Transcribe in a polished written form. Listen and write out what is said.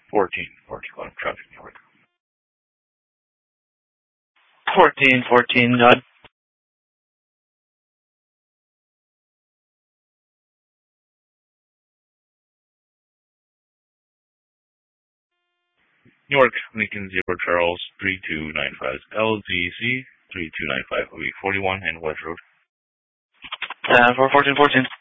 14 traffic Newark. 14, nod. Newark, Lincoln 0 Charles 3295 LZC 3295 OE 41 and West Road. For 14.